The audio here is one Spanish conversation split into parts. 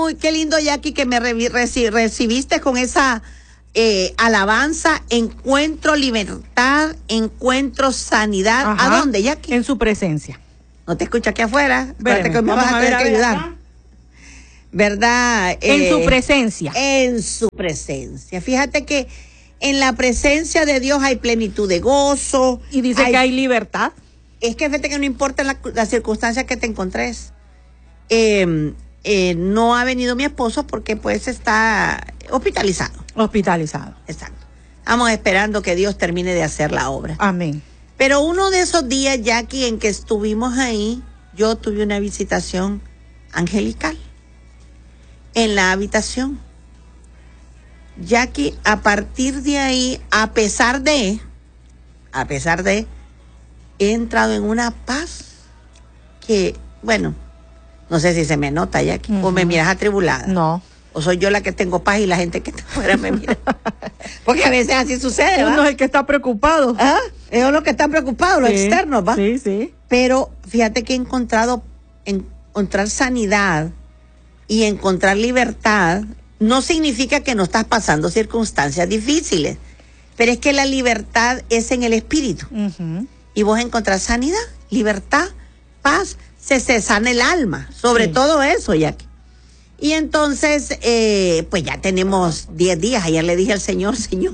qué lindo, Jackie, que me recibiste con esa alabanza. Encuentro libertad, encuentro sanidad. Ajá. ¿A dónde, Jackie? En su presencia. No te escucho aquí afuera. Espérate que me Vamos vas a ver, tener que ayudar. acá. ¿Verdad? En su presencia. En su presencia. Fíjate que en la presencia de Dios hay plenitud de gozo. Y dice que hay libertad. Es que fíjate que no importa las circunstancias que te encontres. No ha venido mi esposo porque pues está hospitalizado. Hospitalizado. Exacto. Estamos esperando que Dios termine de hacer la obra. Amén. Pero uno de esos días, Jackie, en que estuvimos ahí, yo tuve una visitación angelical en la habitación. Jackie, a partir de ahí, a pesar de, he entrado en una paz que, bueno, no sé si se me nota, Jackie, o me miras atribulada. No. O soy yo la que tengo paz y la gente que está afuera me mira. Porque a veces así sucede, ¿va? Uno es el que está preocupado. ¿Ah? Es uno que está preocupado, los externos, ¿va? Sí, sí. Pero fíjate que he encontrar sanidad y encontrar libertad no significa que no estás pasando circunstancias difíciles, pero es que la libertad es en el espíritu. Y vos encontrás sanidad, libertad, paz, se sana el alma, sobre todo eso, Jackie. Y entonces, pues ya tenemos 10 días. Ayer le dije al Señor,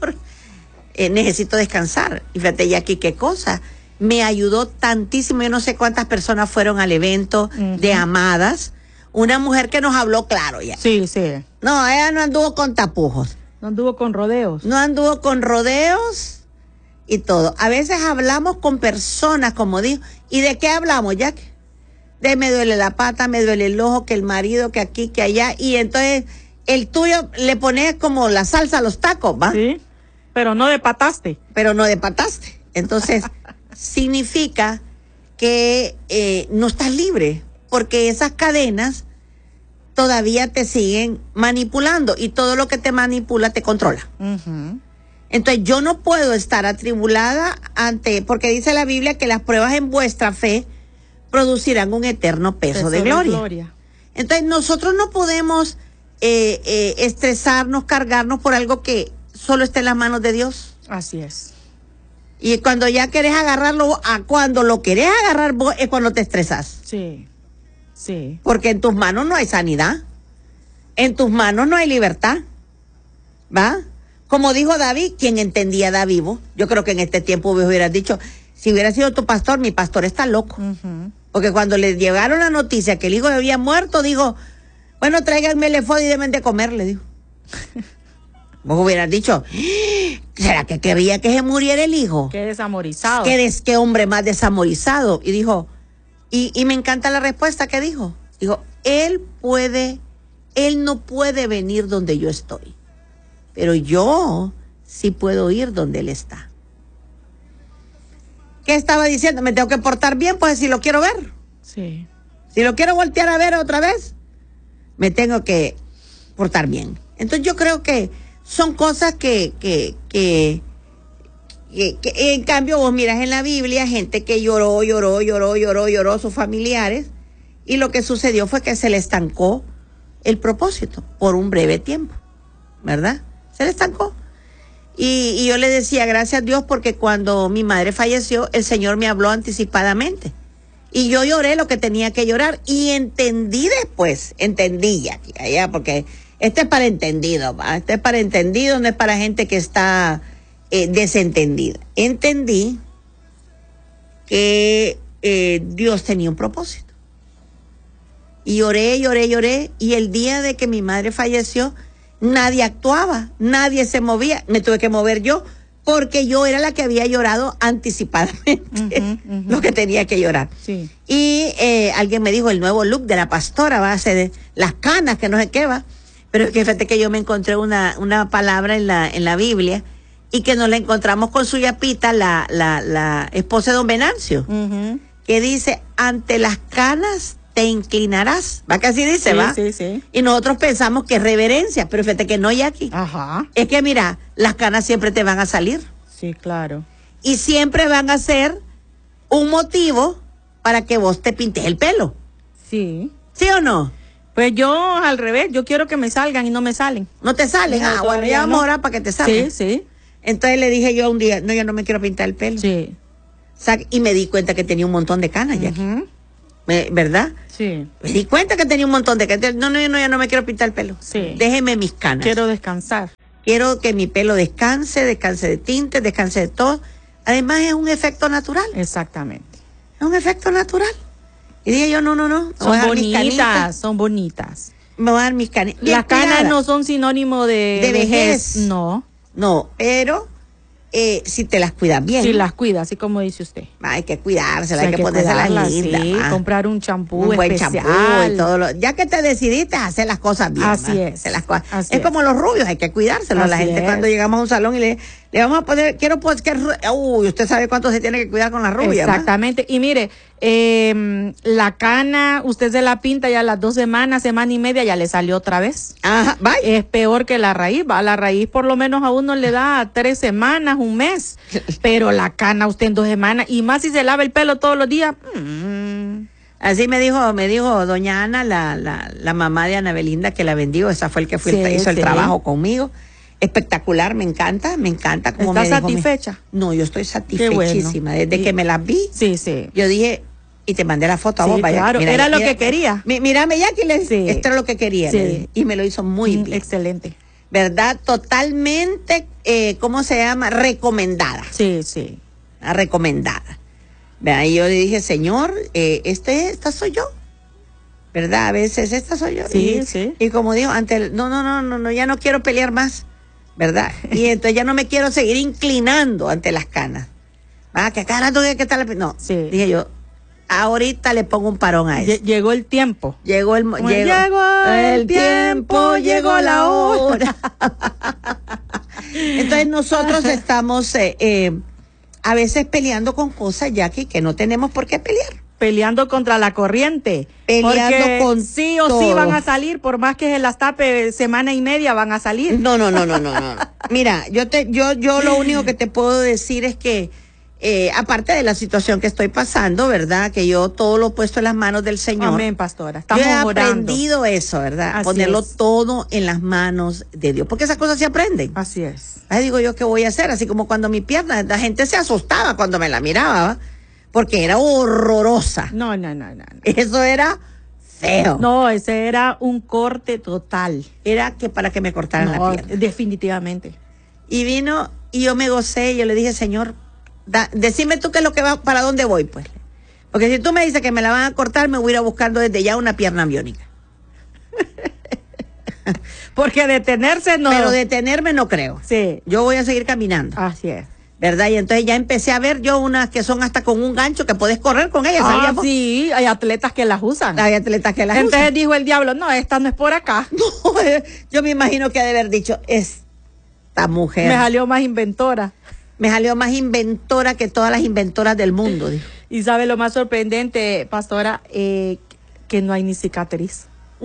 necesito descansar. Y fíjate, Jackie, qué cosa. Me ayudó tantísimo. Yo no sé cuántas personas fueron al evento de Amadas. Una mujer que nos habló claro ya. Sí, sí. No, ella no anduvo con tapujos. No anduvo con rodeos. No anduvo con rodeos y todo. A veces hablamos con personas, como dijo. ¿Y de qué hablamos, Jackie? De me duele la pata, me duele el ojo, que el marido, que aquí, que allá. Y entonces el tuyo le pones como la salsa a los tacos, ¿va? Sí, pero no despataste. Pero no despataste. Entonces, significa que no estás libre, porque esas cadenas todavía te siguen manipulando y todo lo que te manipula te controla. Entonces, yo no puedo estar atribulada porque dice la Biblia que las pruebas en vuestra fe producirán un eterno peso de gloria. Entonces, nosotros no podemos estresarnos, cargarnos por algo que solo está en las manos de Dios. Así es. Y cuando ya querés agarrarlo, cuando lo querés agarrar vos, es cuando te estresas. Sí, sí. Porque en tus manos no hay sanidad. En tus manos no hay libertad. ¿Va? Como dijo David, quien entendía a David, yo creo que en este tiempo hubieras dicho, si hubiera sido tu pastor, mi pastor está loco. Porque cuando le llegaron la noticia que el hijo había muerto, dijo, bueno, tráiganme el efod y deben de comer, le dijo. Vos hubieras dicho, ¿será que quería que se muriera el hijo? Qué desamorizado. Qué hombre más desamorizado. Y dijo, y me encanta la respuesta que dijo. Dijo, él no puede venir donde yo estoy, pero yo sí puedo ir donde él está. ¿Qué estaba diciendo? Me tengo que portar bien, pues si lo quiero ver. Sí. Si lo quiero voltear a ver otra vez, me tengo que portar bien. Entonces yo creo que son cosas que en cambio vos miras en la Biblia gente que lloró sus familiares, y lo que sucedió fue que se le estancó el propósito por un breve tiempo, ¿verdad? Se le estancó. Y yo le decía, gracias a Dios, porque cuando mi madre falleció, el Señor me habló anticipadamente. Y yo lloré lo que tenía que llorar y entendí después, ya, porque este es para entendido, ¿va? Este es para entendido, no es para gente que está desentendida. Entendí que Dios tenía un propósito. Y lloré, y el día de que mi madre falleció, nadie actuaba, nadie se movía, me tuve que mover yo, porque yo era la que había llorado anticipadamente lo que tenía que llorar. Sí. Y alguien me dijo, el nuevo look de la pastora va a ser las canas, que no sé qué va. Pero es que fíjate que yo me encontré una palabra en la Biblia, y que nos la encontramos con su yapita, la esposa de don Venancio, que dice, ante las canas te inclinarás. ¿Va que así dice, va? Sí, sí. Y nosotros pensamos que es reverencia, pero fíjate que no, Jackie. Ajá. Es que mira, las canas siempre te van a salir. Sí, claro. Y siempre van a ser un motivo para que vos te pintes el pelo. Sí. ¿Sí o no? Pues yo al revés, yo quiero que me salgan y no me salen. ¿No te salen? No, Bueno, todavía ya vamos no. a orar para que te salgan. Sí, sí, Entonces le dije yo un día, no, yo no me quiero pintar el pelo. sí. Y me di cuenta que tenía un montón de canas ya. Ujú. ¿Verdad? Sí. Me di cuenta que tenía un montón de canas. No, ya no me quiero pintar el pelo. Sí. Déjeme mis canas. Quiero descansar. Quiero que mi pelo descanse de tinte, descanse de todo. Además es un efecto natural. Exactamente. Es un efecto natural. Y dije yo, no. Me voy a Son dar mis canitas. bonitas, son bonitas. Me voy a dar mis canitas. Las canas no son sinónimo de vejez. No, No, pero si te las cuidas bien. si las cuida, así como dice usted. Hay que cuidárselas, Sí, hay que ponérselas cuidarlas, lindas. sí, ma. comprar un champú Un buen especial. champú y todo ya que te decidiste a hacer las cosas bien. Así ma, es. hacer las cosas. Así es es. como los rubios, hay que cuidárselos. La Así gente es. cuando llegamos a un salón y le vamos a poner, uy, usted sabe cuánto se tiene que cuidar con la rubia. ma. Exactamente. Y mire, la cana, usted se la pinta ya a las 2 semanas, semana y media, ya le salió otra vez. Ajá, bye. Es peor que la raíz, va. La raíz por lo menos a uno le da 3 semanas, un mes. Pero la cana usted en 2 semanas, y más si se lava el pelo todos los días. Así me dijo doña Ana, la mamá de Ana Belinda, que la bendigo, esa fue el que Sí, hizo el sí. trabajo conmigo. Espectacular, me encanta como ¿Está me dijo satisfecha? No, yo estoy satisfechísima. Qué bueno. Desde que me las vi, Sí, sí. yo dije, y te mandé la foto a Sí, vos, vaya. claro, era lo que quería. Mírame ya que Sí. esto es lo que quería. Sí. le dije, y me lo hizo muy bien. Excelente. ¿Verdad? Totalmente, ¿cómo se llama? Recomendada. Sí, sí. Recomendada. ¿Verdad? Y yo le dije, señor, esta soy yo. ¿Verdad? A veces esta soy yo. Sí, sí. Y como dijo, no, ya no quiero pelear más. ¿Verdad? Y entonces ya no me quiero seguir inclinando ante las canas. ¿Verdad? Que cada rato hay que estar. No. Sí. Dije yo, ahorita le pongo un parón a eso. Llegó el tiempo. Llegó el tiempo, llegó la hora. Entonces nosotros estamos a veces peleando con cosas, Jackie, que no tenemos por qué pelear. Peleando contra la corriente. Peleando porque con sí o sí todo. van a salir, por más que se las tape semana y media, van a salir. No. Mira, yo lo único que te puedo decir es que aparte de la situación que estoy pasando, ¿verdad? Que yo todo lo he puesto en las manos del Señor. Amén, pastora. Yo Estamos he orando. aprendido eso, ¿verdad? Así Ponerlo es. todo en las manos de Dios. Porque esas cosas se aprenden. Así es. Ahí digo yo, ¿qué voy a hacer? Así como cuando mi pierna, la gente se asustaba cuando me la miraba, ¿va? Porque era horrorosa. No. Eso era feo. No, ese era un corte total. Era que para que me cortaran la No, pierna. definitivamente. Y vino y yo me gocé y yo le dije, Señor, decime tú qué es lo que va, para dónde voy, pues. Porque si tú me dices que me la van a cortar, me voy a ir buscando desde ya una pierna biónica. Porque detenerse no. Pero detenerme no creo. Sí, Yo voy a seguir caminando, así es. ¿verdad? Y entonces ya empecé a ver yo unas que son hasta con un gancho que puedes correr con ellas. ¿sabías vos? Sí, hay atletas que las usan. Hay atletas que las Entonces usan. dijo el diablo, no, esta no es por acá. No, yo me imagino que ha de haber dicho, esta mujer Me salió más inventora. me salió más inventora que todas las inventoras del mundo. Dijo. Y sabe lo más sorprendente, pastora, que no hay ni cicatriz.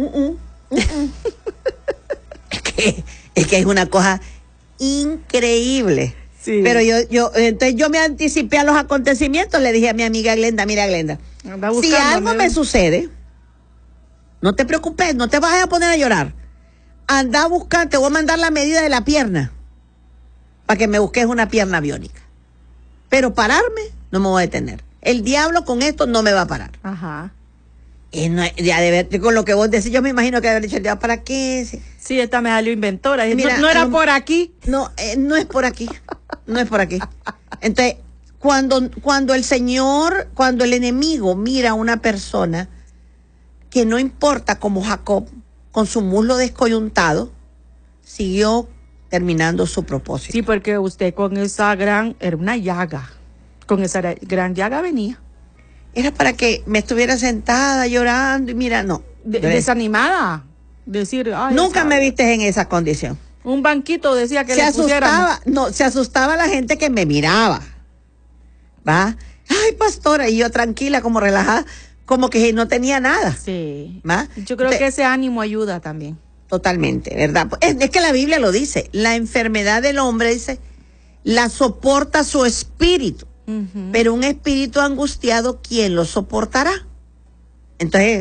Es que es una cosa increíble. Sí. Pero entonces yo me anticipé a los acontecimientos, le dije a mi amiga Glenda, mira Glenda, Anda si buscándome, algo me ¿ves? sucede, no te preocupes, no te vas a poner a llorar. Anda a buscar, te voy a mandar la medida de la pierna, para que me busques una pierna biónica. Pero pararme, no me voy a detener. El diablo con esto no me va a parar. Ajá. Y no, ya de ver, con lo que vos decís, yo me imagino que haber dicho el diablo, ¿para qué? Sí, esta me salió inventora. Mira, no era a lo- por aquí. No, no es por aquí. No es por aquí. Entonces, cuando el Señor, cuando el enemigo mira a una persona que no importa, como Jacob, con su muslo descoyuntado, siguió terminando su propósito. Sí, porque usted con esa era una llaga. Con esa gran llaga venía. Era para que me estuviera sentada llorando y mira, no. Desanimada. Decir, ay, Nunca esa- me viste en esa condición. Un banquito decía que Se le pusiéramos. asustaba, no, se asustaba la gente que me miraba. ¿Va? Ay, pastora, y yo tranquila, como relajada, como que no tenía nada. Sí. ¿Va? Yo creo que ese ánimo ayuda también. Totalmente, ¿verdad? Es que la Biblia lo dice. La enfermedad del hombre, dice, la soporta su espíritu. Pero un espíritu angustiado, ¿quién lo soportará? Entonces,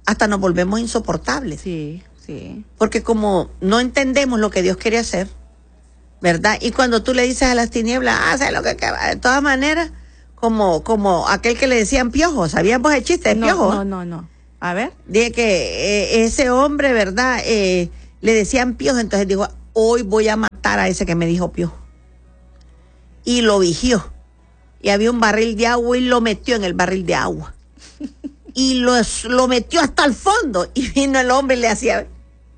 hasta nos volvemos insoportables. Sí, sí. Porque como no entendemos lo que Dios quiere hacer, ¿verdad? Y cuando tú le dices a las tinieblas, haz lo que de todas maneras, como aquel que le decían piojo, ¿sabían vos el chiste de piojo? No. A ver. Dije que ese hombre, ¿verdad? Le decían piojo, entonces dijo, hoy voy a matar a ese que me dijo piojo. Y lo vigió. Y había un barril de agua y lo metió en el barril de agua. Y lo metió hasta el fondo. Y vino el hombre y le hacía...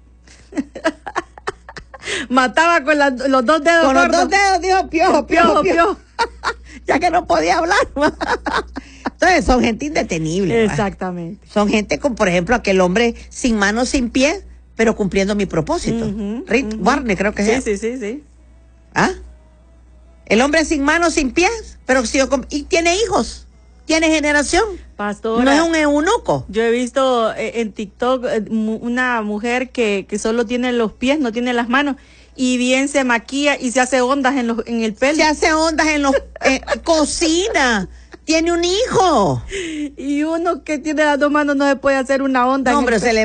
Mataba con los 2 dedos. Con los 2 dedos dijo piojo. Ya que no podía hablar. Entonces son gente indetenible. Exactamente. Son gente como, por ejemplo, aquel hombre sin manos, sin pies, pero cumpliendo mi propósito. Rick Warner, creo que es. Sí. ¿Ah? El hombre sin manos, sin pies, pero y tiene hijos, tiene generación. Pastora, no es un eunuco. Yo he visto en TikTok una mujer que solo tiene los pies, no tiene las manos, y bien se maquilla y se hace ondas en el pelo. Se hace ondas en los... cocina. Tiene un hijo. Y uno que tiene las 2 manos no se puede hacer una onda. No, hombre, se le